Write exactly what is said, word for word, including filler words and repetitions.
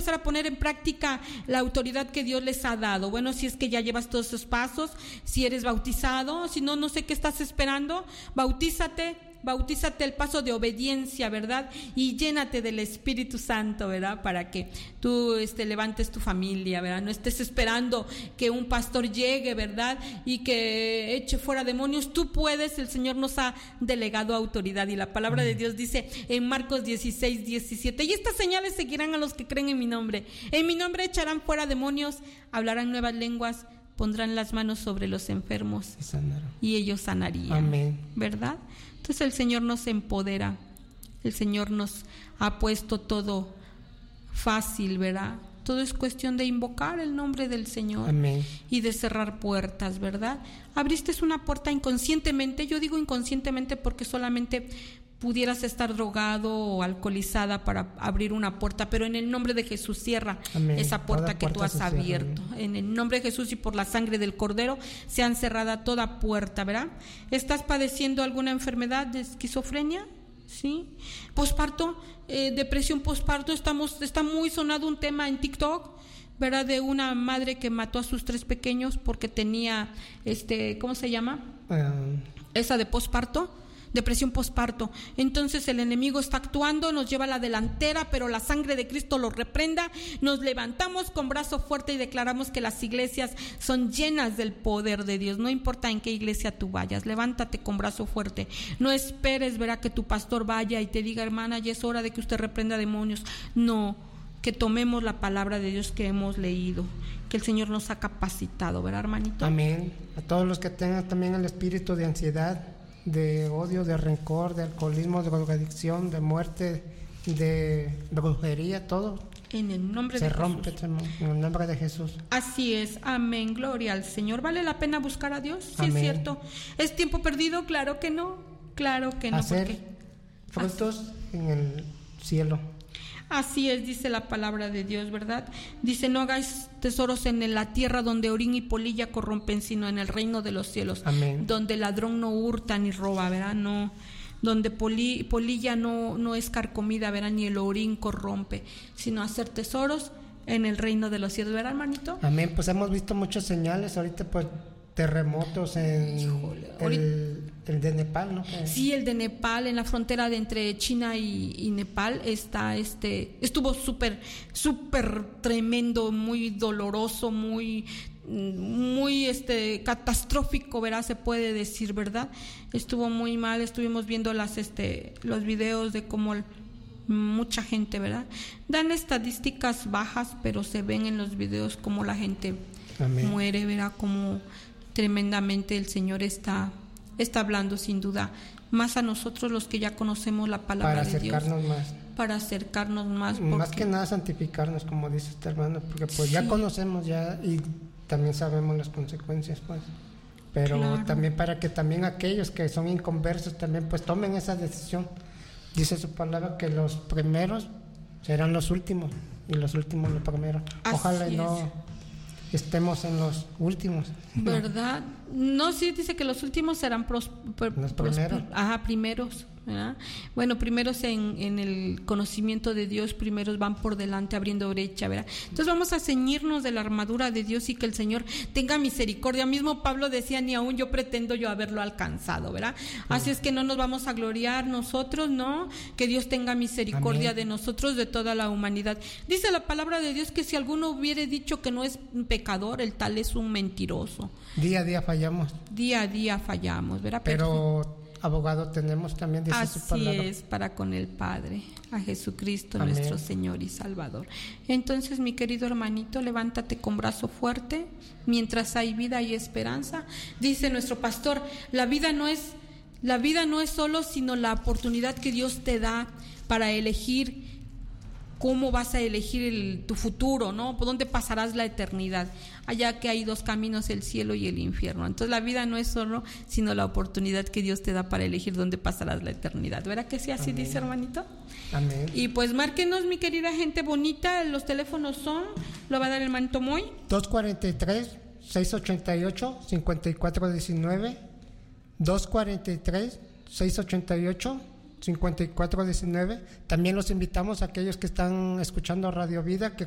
empezar a poner en práctica la autoridad que Dios les ha dado. Bueno, si es que ya llevas todos esos pasos, si eres bautizado, si no, no sé qué estás esperando, bautízate. Bautízate el paso de obediencia, ¿verdad? Y llénate del Espíritu Santo, ¿verdad? Para que tú este, levantes tu familia, ¿verdad? No estés esperando que un pastor llegue, ¿verdad? Y que eche fuera demonios. Tú puedes, el Señor nos ha delegado autoridad. Y la palabra de Dios dice en Marcos dieciséis, diecisiete: y estas señales seguirán a los que creen en mi nombre. En mi nombre echarán fuera demonios, hablarán nuevas lenguas, pondrán las manos sobre los enfermos y ellos sanarían. Amén. ¿Verdad? Entonces el Señor nos empodera, el Señor nos ha puesto todo fácil, ¿verdad? Todo es cuestión de invocar el nombre del Señor. Amén. Y de cerrar puertas, ¿verdad? Abriste una puerta inconscientemente, yo digo inconscientemente porque solamente pudieras estar drogado o alcoholizada para abrir una puerta, pero en el nombre de Jesús cierra Amén. Esa puerta toda que puerta tú has abierto. Cierra, en el nombre de Jesús y por la sangre del Cordero se han cerrado toda puerta, ¿verdad? ¿Estás padeciendo alguna enfermedad de esquizofrenia? ¿Sí? Posparto, eh, depresión posparto, estamos, está muy sonado un tema en TikTok, ¿verdad? De una madre que mató a sus tres pequeños porque tenía, este, ¿cómo se llama? Uh. Esa de posparto. Depresión posparto. Entonces el enemigo está actuando, nos lleva a la delantera, pero la sangre de Cristo lo reprenda. Nos levantamos con brazo fuerte y declaramos que las iglesias son llenas del poder de Dios. No importa en qué iglesia tú vayas, levántate con brazo fuerte. No esperes ver a que tu pastor vaya y te diga: hermana, ya es hora de que usted reprenda demonios. No, que tomemos la palabra de Dios que hemos leído, que el Señor nos ha capacitado, ¿verdad, hermanito? Amén. A todos los que tengan también el espíritu de ansiedad, de odio, de rencor, de alcoholismo, de drogadicción, de muerte, de brujería, todo en el nombre se de rompe Jesús. En el nombre de Jesús. Así es, amén, gloria al Señor. ¿Vale la pena buscar a Dios? Sí, amén. Es cierto. ¿Es tiempo perdido? Claro que no, claro que no. Hacer porque... frutos Así. En el cielo. Así es, dice la palabra de Dios, ¿verdad? Dice: no hagáis tesoros en la tierra donde orín y polilla corrompen, sino en el reino de los cielos. Amén. Donde el ladrón no hurta ni roba, ¿verdad? No, donde poli, polilla no, no es carcomida, ¿verdad? Ni el orín corrompe, sino hacer tesoros en el reino de los cielos, ¿verdad, hermanito? Amén. Pues hemos visto muchas señales ahorita, pues terremotos en Híjole, el, el de Nepal, ¿no? Sí, el de Nepal, en la frontera de entre China y, y Nepal está este, estuvo súper, súper tremendo, muy doloroso, muy, muy este catastrófico, ¿verdad? Se puede decir, ¿verdad? Estuvo muy mal, estuvimos viendo las este los videos de cómo el, mucha gente, ¿verdad? Dan estadísticas bajas, pero se ven en los videos cómo la gente Amén. Muere, ¿verdad? Como tremendamente el Señor está, está hablando sin duda más a nosotros los que ya conocemos la palabra de Dios. Para acercarnos más. Para acercarnos más. Porque... Más que nada santificarnos, como dice este hermano, porque pues sí. ya conocemos ya y también sabemos las consecuencias, pues. Pero claro. También para que también aquellos que son inconversos también pues tomen esa decisión. Dice su palabra que los primeros serán los últimos y los últimos los primeros. Así Ojalá y no... es. estemos en los últimos, ¿verdad? No, sí, dice que los últimos serán pros, pr, los primeros. Pros, ajá, primeros, ¿verdad? Bueno, primeros en, en el conocimiento de Dios, primeros van por delante abriendo brecha, ¿verdad? Entonces vamos a ceñirnos de la armadura de Dios y que el Señor tenga misericordia. Mismo Pablo decía: ni aún yo pretendo yo haberlo alcanzado, ¿verdad? Sí. Así es que no nos vamos a gloriar nosotros, ¿no? Que Dios tenga misericordia Amén. De nosotros, de toda la humanidad. Dice la palabra de Dios que si alguno hubiere dicho que no es un pecador, el tal es un mentiroso. Día a día fallamos. Día a día fallamos, ¿verdad? Pero, Pero abogado tenemos también, dice así su palabra. es, para con el Padre, a Jesucristo Amén. Nuestro Señor y Salvador. Entonces, mi querido hermanito, levántate con brazo fuerte, mientras hay vida y esperanza. Dice nuestro pastor: la vida no es, la vida no es solo, sino la oportunidad que Dios te da para elegir cómo vas a elegir el, tu futuro, ¿no? ¿Por dónde pasarás la eternidad? Allá que hay dos caminos, el cielo y el infierno. Entonces la vida no es solo, sino la oportunidad que Dios te da para elegir dónde pasarás la eternidad. ¿Verdad que sí? Así Amén. Dice, hermanito. Amén. Y pues márquenos, mi querida gente bonita. Los teléfonos son, lo va a dar el hermanito Moy. dos cuarenta y tres, seiscientos ochenta y ocho, cincuenta y cuatro diecinueve. dos cuarenta y tres, seiscientos ochenta y ocho, cincuenta y cuatro diecinueve. También los invitamos a aquellos que están escuchando Radio Vida que